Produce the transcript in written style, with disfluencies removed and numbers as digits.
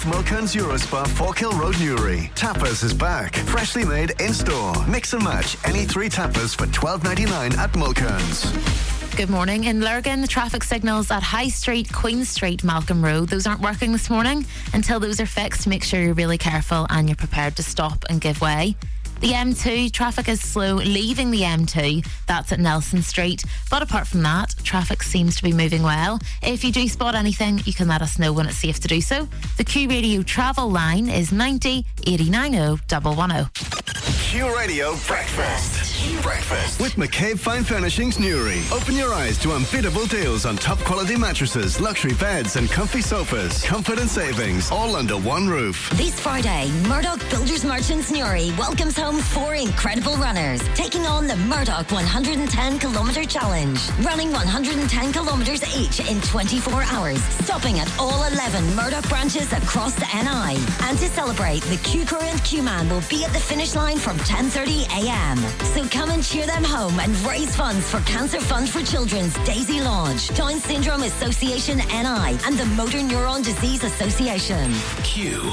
with Mulcairn's Eurospa Forkhill Road Newry. Tapas is back. Freshly made in-store. Mix and match any 3 tapas for $12.99 at Mulcairn's. Good morning. In Lurgan, the traffic signals at High Street, Queen Street, Malcolm Road, those aren't working this morning. Until those are fixed, make sure you're really careful and you're prepared to stop and give way. The M2, traffic is slow leaving the M2. That's at Nelson Street. But apart from that, traffic seems to be moving well. If you do spot anything, you can let us know when it's safe to do so. The Q Radio travel line is 90 89 110. Q Radio Breakfast. Breakfast with McCabe Fine Furnishings Newry. Open your eyes to unbeatable deals on top quality mattresses, luxury beds and comfy sofas. Comfort and savings all under one roof. This Friday, Murdoch Builders Merchants Newry welcomes home 4 incredible runners taking on the Murdoch 110 Kilometre Challenge. Running 110 kilometres each in 24 hours, stopping at all 11 Murdoch branches across the NI. And to celebrate, the Q Crew and Q Man will be at the finish line from 10:30 a.m. So come and cheer them home and raise funds for Cancer Fund for Children's Daisy Lodge, Down Syndrome Association NI and the Motor Neuron Disease Association. Q.